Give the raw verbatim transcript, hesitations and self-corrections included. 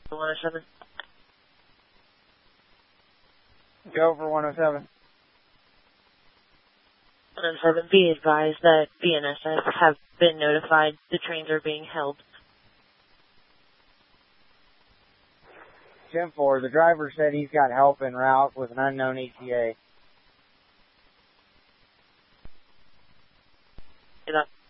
one oh seven. Go for one oh seven. one oh seven, be advised that B N S S have been notified the trains are being held. ten four, the driver said he's got help en route with an unknown E T A. Get up.